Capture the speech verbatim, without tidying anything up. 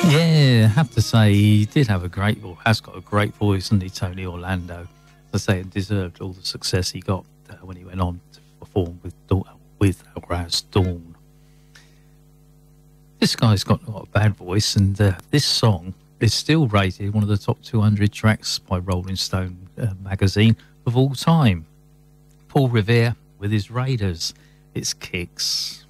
Yeah, I have to say he did have a great, or has got a great voice, and he, Tony Orlando. As I say, it deserved all the success he got uh, when he went on to perform with with Raz Dawn. This guy's got not a bad voice, and uh, this song is still rated one of the top two hundred tracks by Rolling Stone uh, magazine of all time. Paul Revere with his Raiders. It's Kicks.